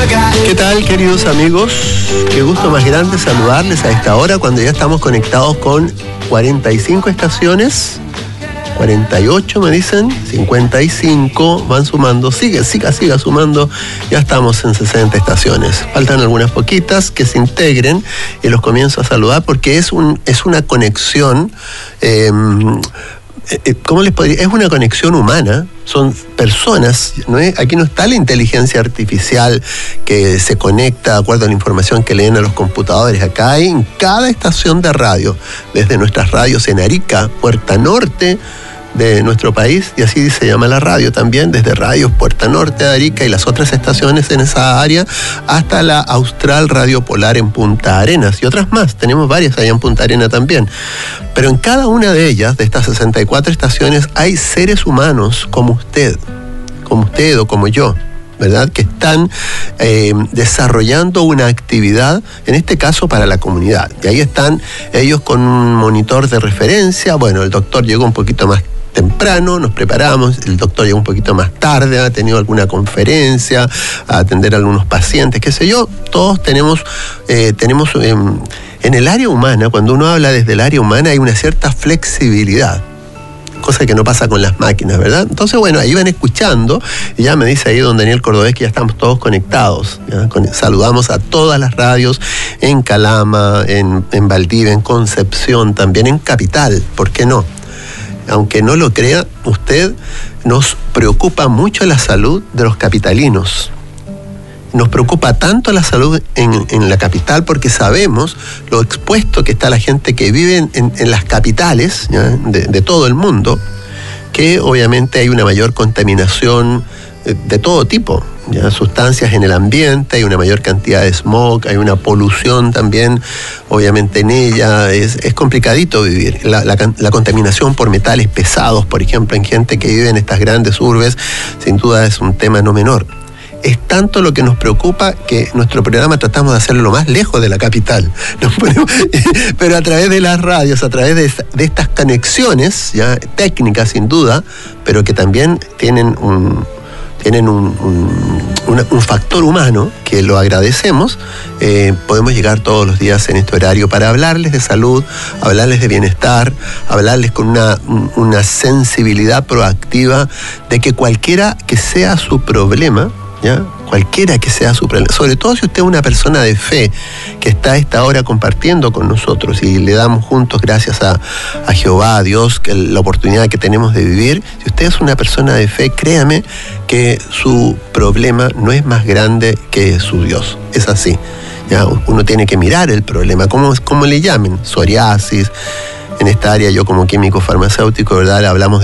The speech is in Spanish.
¿Qué tal, queridos amigos? Qué gusto más grande saludarles a esta hora cuando ya estamos conectados con 45 estaciones. 48 me dicen, 55 van sumando, siga sumando, ya estamos en 60 estaciones. Faltan algunas poquitas que se integren y los comienzo a saludar porque es una conexión, ¿cómo les podría? Es una conexión humana, son personas, ¿no es? Aquí no está la inteligencia artificial que se conecta de acuerdo a la información que leen a los computadores. Acá hay en cada estación de radio, desde nuestras radios en Arica, Puerta Norte de nuestro país, y así se llama la radio también, desde Radios Puerta Norte de Arica y las otras estaciones en esa área, hasta la Austral Radio Polar en Punta Arenas y otras más. Tenemos varias allá en Punta Arenas también. Pero en cada una de ellas, de estas 64 estaciones, hay seres humanos como usted o como yo, ¿verdad? Que están desarrollando una actividad, en este caso para la comunidad. Y ahí están ellos con un monitor de referencia. Bueno, el doctor llegó un poquito más temprano, nos preparamos, el doctor llegó un poquito más tarde, ha tenido alguna conferencia, a atender a algunos pacientes, qué sé yo. Todos tenemos en el área humana, cuando uno habla desde el área humana, hay una cierta flexibilidad, cosa que no pasa con las máquinas, ¿verdad? Entonces, bueno, ahí van escuchando, y ya me dice ahí don Daniel Cordobés que ya estamos todos conectados, ¿ya? Saludamos a todas las radios en Calama, en Valdivia, en Concepción, también en Capital, ¿por qué no? Aunque no lo crea usted, nos preocupa mucho la salud de los capitalinos. Nos preocupa tanto la salud en la capital porque sabemos lo expuesto que está la gente que vive en las capitales, ¿ya? De todo el mundo, que obviamente hay una mayor contaminación de todo tipo, ¿ya? Sustancias en el ambiente, hay una mayor cantidad de smog, hay una polución también, obviamente en ella, es complicadito vivir. La contaminación por metales pesados, por ejemplo, en gente que vive en estas grandes urbes, sin duda es un tema no menor. Es tanto lo que nos preocupa que nuestro programa tratamos de hacerlo lo más lejos de la capital. Pero a través de las radios, a través de estas conexiones, ya técnicas sin duda, pero que también tienen un factor humano que lo agradecemos, podemos llegar todos los días en este horario para hablarles de salud, hablarles de bienestar, hablarles con una sensibilidad proactiva de que cualquiera que sea su problema, ¿ya? Cualquiera que sea su problema, sobre todo si usted es una persona de fe que está a esta hora compartiendo con nosotros y le damos juntos, gracias a Jehová, a Dios, que la oportunidad que tenemos de vivir. Si usted es una persona de fe, créame que su problema no es más grande que su Dios. Es así, ¿ya? Uno tiene que mirar el problema, como le llamen, psoriasis. En esta área yo como químico farmacéutico, ¿verdad? Hablamos